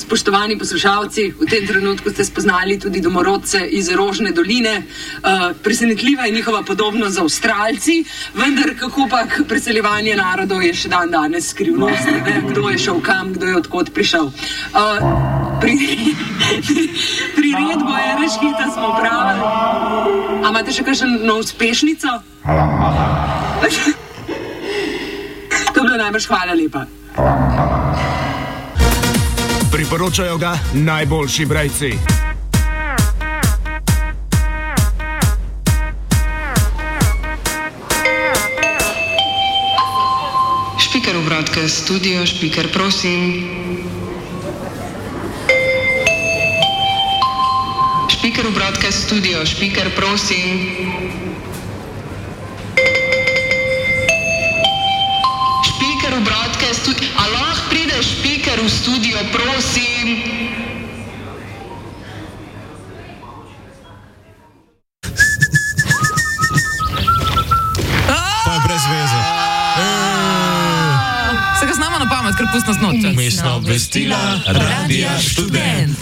Spoštovani poslušalci, v tem trenutku ste spoznali tudi domorodce iz Rožne doline. Presenetljiva je njihova podobnost z Avstralci, vendar kakopak preseljevanje narodov je še dan danes skrivnost. Kdo je šel kam, kdo je odkot prišel. Priredbo Ereškita smo pravili. A imate še kakšno uspešnico? To je bilo najbrž hvala lepa. Priporočajo ga najboljši brejci. Špiker v broadcast studio, špiker prosim. Špiker v broadcast studio, špiker prosim. Špiker v broadcast studio, a lahko pride špiker v studio, prosim. Pa je brez veze. Se ga znamo na pamet, ker pustno znoče. Mestna obvestila, Radia Študent.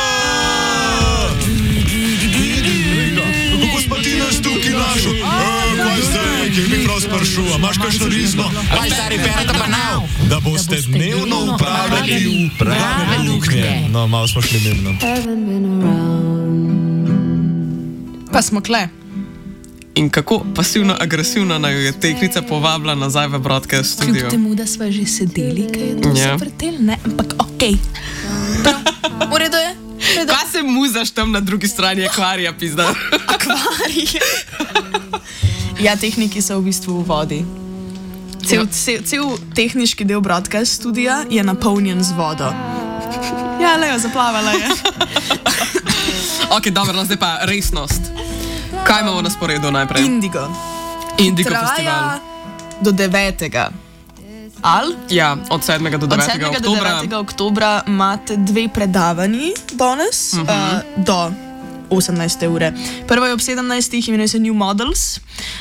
Kako spatina s tukaj našo? Kaj zdaj, ki mi prav sprašu, a imaš kakšno rizno? Kaj stari perata pa nav? Da boste dnevno upravljali v prave luknje. No, malo smo šli mirno. Pa smo kle. In kako pasivno-agresivno naj je teklica povabila nazaj v broadcast studio? Kljub temu, da sva že sedeli, kaj je to se vrtel, ne, ampak okej. V redu je? Kaj se muzaš tam na drugi strani akvarija, pizda? Akvarij. Ja, tehniki so v bistvu v vodi. Cel tehniški del broadcast studia je napolnjen z vodo. Ja, lejo, zaplavala je. Ok, dobro, no zdaj pa resnost. Kaj imamo na sporedu najprej? Indigo. Indigo festival. Do 9. Al? Ja, od 7. do 9. oktobra. Od 7. do 9. oktobra imate 2 predavanji danes do 18. ure. Prvo je ob 17. imenuje se New Models,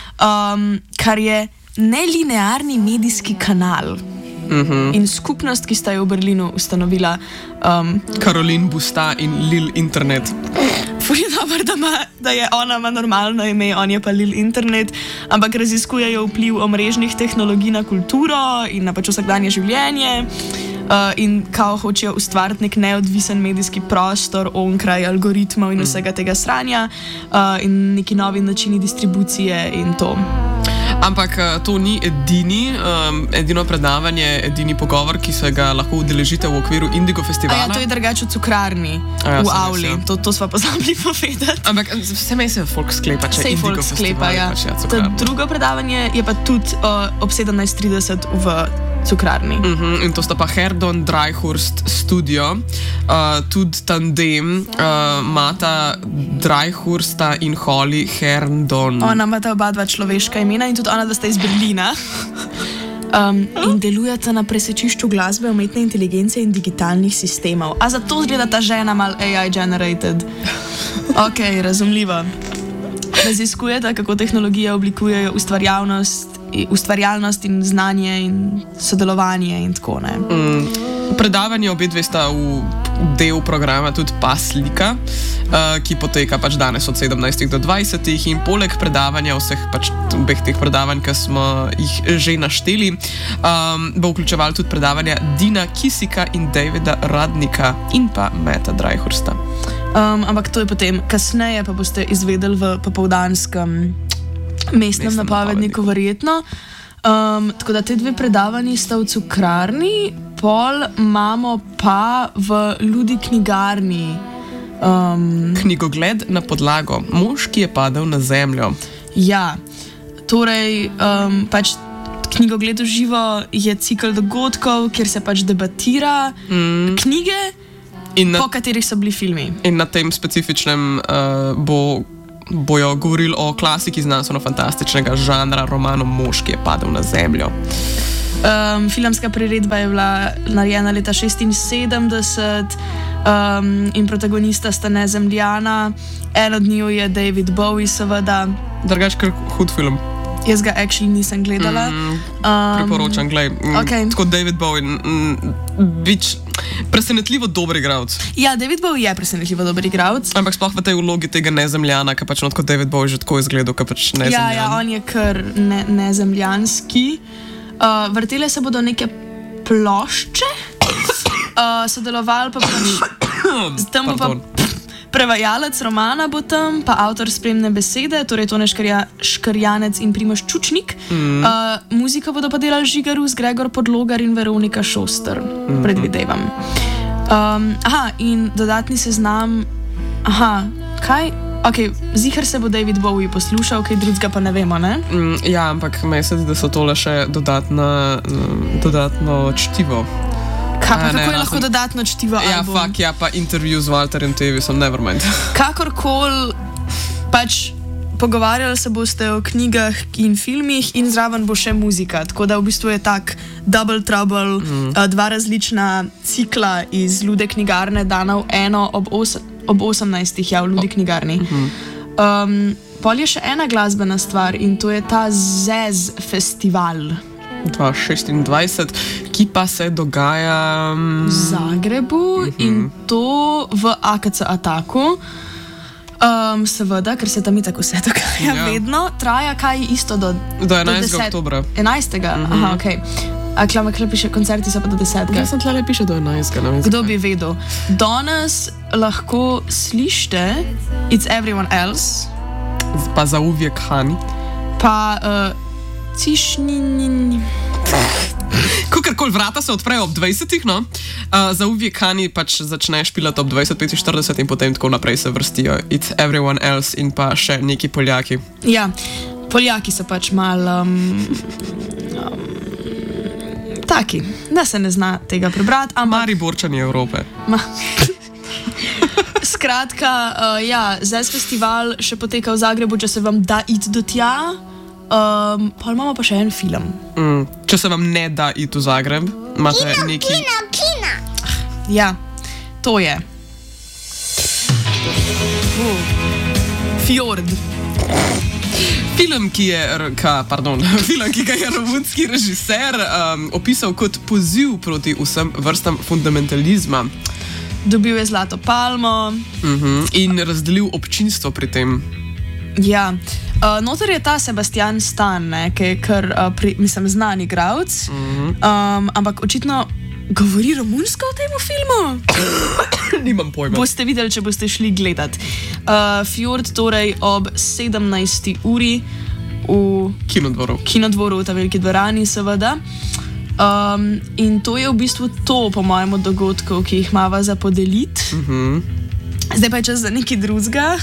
kar je nelinearni medijski kanal. In skupnost, ki sta jo v Berlinu ustanovila Caroline Busta in Lil Internet. Ful je dober, da je ona ima normalno ime, on je pa Lil Internet, ampak raziskujejo vpliv omrežnih tehnologij na kulturo in na pač vsakdanje življenje in kao hočejo ustvariti nek neodvisen medijski prostor onkraj algoritmov in vsega tega sranja in neki novi načini distribucije in to. Ampak to ni edino predavanje, edini pogovor, ki se ga lahko udeležite v okviru Indigo festivala. Ja, to je drugače v cukrarni, v avli. To sva pozabili povedati. Ampak vse meni se folk sklepa, če Indigo festival. Ja. Drugo predavanje je pa tudi ob 17:30 v cukrarni. In to sta pa Herdon Dryhurst studio, tudi tandem Mata Dryhursta in Holly Herdon. Ona imata oba dva človeška imena in tudi ona, da sta iz Berlina. In delujeta na presečišču glasbe, umetne inteligence in digitalnih sistemov. A zato zgleda ta žena mal AI generated. Ok, razumljivo. Raziskujeta, kako tehnologije oblikujejo ustvarjalnost in znanje in sodelovanje in tako ne. Predavanje obe dve sta v del programa tudi Paslika, ki poteka pač danes od 17. do 20. in poleg predavanja vseh pač obeh teh predavanj, ki smo jih že našteli, bo vključeval tudi predavanja Dina Kisika in Davida Radnika in pa Meta Dryhursta. Ampak to je potem kasneje, pa boste izvedeli v popoldanskem mestnem napovedniku verjetno. Tako da te 2 predavanji sta v cukrarni, pol imamo pa v Ludi knjigarni. Knjigogled na podlago. Mož, ki je padel na zemljo. Ja, torej pač knjigogled v živo je cikel dogodkov, kjer se pač debatira knjige, po katerih so bili filmi. In na tem specifičnem bojo govorili o klasiki znanstveno-fantastičnega žanra romanu Mož, ki je padel na zemljo. Filmska priredba je bila narejena leta 1976 in protagonista sta nezemljana. En od njiju je David Bowie, seveda. Drugač kar hud film. Jaz ga actually nisem gledala. Priporočam, glej. Okay. Tako David Bowie, Presenetljivo dober igralec. Ja, David Bowie je presenetljivo dober igralec. Ampak sploh v tej vlogi tega nezemljana, ki pač kot David Bowie že tako izgledal, ki pač nezemljan. Ja, on je kar nezemljanski. Vrtele se bodo neke plošče, sodelovali pa pač tam bo pa prevajalec romana bo tam, pa avtor spremne besede, torej Tone Škrjanec in Primož Čučnik. Muzika bodo pa delali Žiga Rus, Gregor Podlogar in Veronika Šoster, predvidevam. In dodatni seznam. Kaj? Ok, zihar se bo David Bowie poslušal, kaj drugega pa ne vemo, ne? Ja, ampak meni se zdi, da so tole še dodatno čtivo. Kako je lahko dodatno čtivo album? Pa intervju z Walterjem Tevisom, never mind. Kakorkoli, pač pogovarjali se boste o knjigah in filmih in zraven bo še muzika, tako da v bistvu je tak double trouble, dva različna cikla iz Lude knjigarne dana v eno ob 18. v Ludi knjigarni. Pol je še ena glasbena stvar in to je ta ZEZ festival. 2026, ki pa se dogaja v Zagrebu in to v AKC Ataku. Seveda, ker se tam i tako vse dogaja vedno. Traja kaj isto do 11. oktobra. 11. Aha, okej. A klame piše, koncerti so pa do 10. Ja, sem tle piše do 11. Kdo bi vedel? Danes lahko slište It's Everyone Else. Pa Za uvijek Hani. Pa Cišninin. Kakorkoli vrata se odprejo ob 20, no. Za uvijek Hani pač začneš pilati ob 20:45 in potem tako naprej se vrstijo It's Everyone Else in pa še neki Poljaki. Ja, Poljaki so pač malo taki, da se ne zna tega prebrati. Mariborčani Evrope. Skratka, ZEZ festival še poteka v Zagrebu, če se vam da iti do tja. Pa imamo pa še en film. Če se vam ne da iti v Zagreb, imate neki... Kina! Ja, to je. Fjord. Film, ki ga je romunski režiser opisal kot poziv proti vsem vrstam fundamentalizma. Dobil je Zlato palmo. In razdelil občinstvo pri tem. Ja, noter je ta Sebastian Stan, ki je kar, znan igralec, ampak očitno govori romunsko v tem filmu. Nimam pojma. Boste videli, če boste šli gledat. Fjord torej ob 17. uri v Kinodvoru, v ta veliki dvorani seveda. In to je v bistvu to, po mojem, od dogodkov, ki jih imava za podeliti. Zdaj pa je čas za nekaj drugega.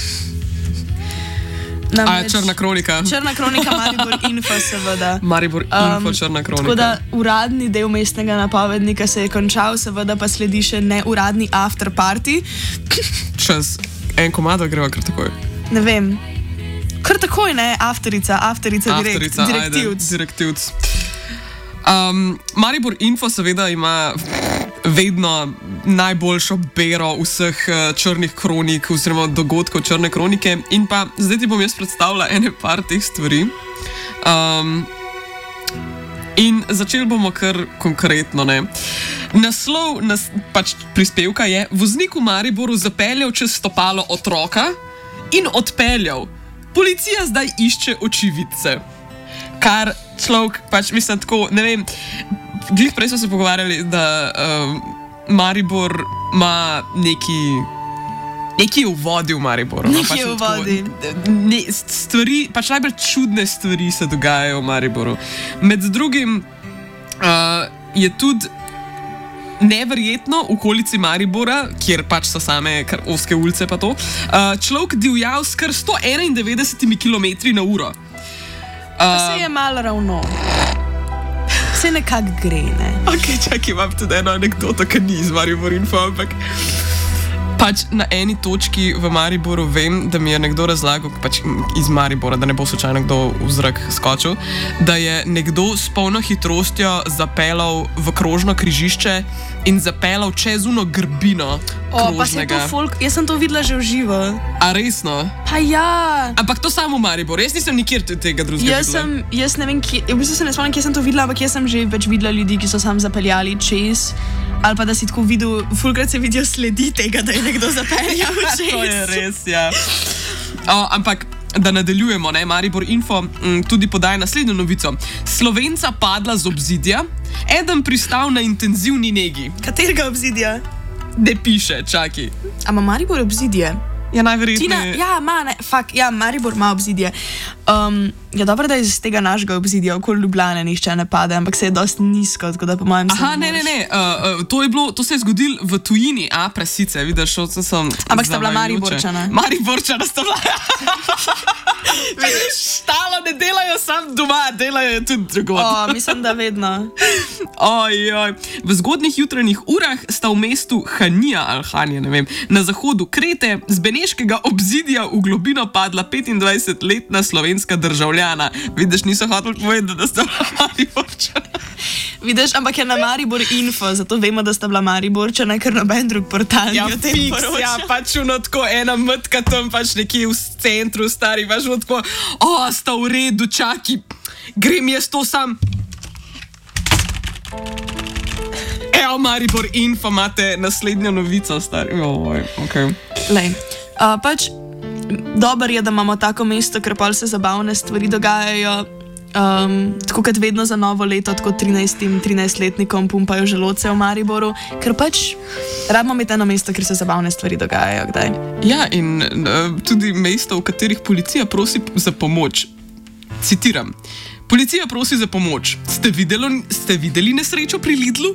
Črna kronika. Črna kronika, Maribor Info, seveda. Maribor Info, Črna kronika. Tako da uradni del mestnega napovednika se je končal, seveda pa sledi še neuradni after party. Čez en komado greva kar takoj. Ne vem. Kar takoj, ne? Afterica direktivc. Maribor Info seveda ima vedno najboljšo bero vseh črnih kronik oziroma dogodkov črne kronike in pa zdaj ti bom jaz predstavila ene par teh stvari. In začeli bomo kar konkretno, ne. Naslov pač prispevka je: voznik v Mariboru zapeljal čez stopalo otroka in odpeljal. Policija zdaj išče očividce. Kar človek, pač mislim tako, ne vem, glih prej smo se pogovarjali, da Maribor ima neki uvodi v Mariboru. Neki uvodi. Stvari, pač najbolj čudne stvari se dogajajo v Mariboru. Med drugim je tudi neverjetno v okolici Maribora, kjer pač so same kar ozke ulice pa to, človek divjal s kar 191 km/h. Pa se je malo ravno. Se nekako gre, ne? Ok, čakaj, imam tudi eno anekdoto, ki ni iz Maribor Info, ampak pač na eni točki v Mariboru vem, da mi je nekdo razlagal, pač iz Maribora, da ne bo slučajno kdo v zrak skočil, da je nekdo s polno hitrostjo zapeljal v krožno križišče in zapeljal čez uno grbino. Pa se to folk, jaz sem to videla že v živo. A resno? Pa ja. Ampak to samo v Mariboru, jaz nisem nikjer tega drugega videla. Jaz ne vem, v bistvu se ne spomnim, kje sem to videla, ampak jaz sem že več videla ljudi, ki so sam zapeljali čez. Ali pa da si tako videl, fulkrat se vidijo sledi tega, da je nekdo zapeljal čez. To je res, ja. Ampak da nadaljujemo, ne? Maribor Info tudi podaja naslednjo novico. Slovenca padla z obzidja, eden pristal na intenzivni negi. Katerega obzidja? Ne piše, čaki. A ima Maribor obzidje? Ja, najverjetneje. Ja, Maribor ima obzidje. Ja, dobro, da iz tega našega obzidja okoli Ljubljane nišče ne pade, ampak se je dosti nizko, tako da po mojem Aha, ne. To se je zgodilo v tujini, presice, vidiš, to sem... Ampak sta bila Mariborčana. Mariborčana sta bila. Vidiš, štalo ne delajo sam doma, delajo tudi drugod. Mislim, da vedno. Ojoj. V zgodnih jutranjih urah sta v mestu Hanija, ali Hanja, ne vem, na zahodu Krete z beneškega obzidja v globino padla 25-letna slovenska državljana. Vidiš, niso hoteli povedati, da sta bila Mariborčana. Vidiš, ampak je na Maribor Info, zato vemo, da sta bila Mariborčana, ker noben drug portal ni o tem poročal. Ja, pač tako ena mrtka tam pač nekje v centru stari, pač tako, sta v redu, čaki, grem jaz to sam. Evo, Maribor Info, imate naslednjo novico, stari. Okay. Lej, pač dober je, da imamo tako mesto, ker pa se zabavne stvari dogajajo. Tako kot vedno za novo leto, tako 13-letnikom pumpajo želodce v Mariboru, ker pač rabimo imeti eno mesto, kjer se zabavne stvari dogajajo. Kdaj? Ja, in tudi mesto, v katerih policija prosi za pomoč. Citiram. Policija prosi za pomoč. Ste videli nesrečo pri Lidlu?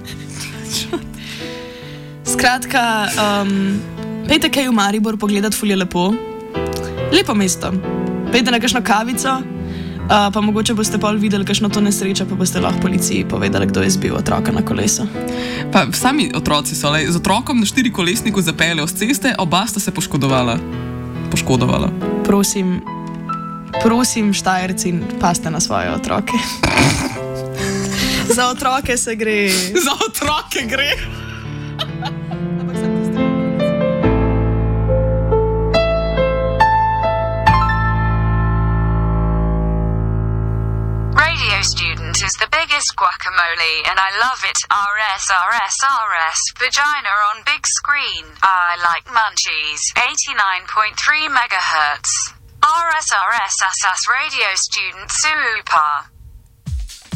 Skratka, pejte kaj v Maribor pogledat, ful je lepo. Lepo mesto. Pejte na kakšno kavico, pa mogoče boste pol videli kakšno to nesrečo, pa boste lahko policiji povedali, kdo je zbil otroka na kolesu. Pa sami otroci so, z otrokom na 4-kolesniku zapeljali z ceste, oba sta se poškodovala. Prosim, Štajerci, paste na svoje otroke. Za otroke se gre. Za otroke gre. Radio Student is the biggest guacamole and I love it. RS, vagina on big screen. I like munchies. 89.3 megahertz. RS, Radio Student super.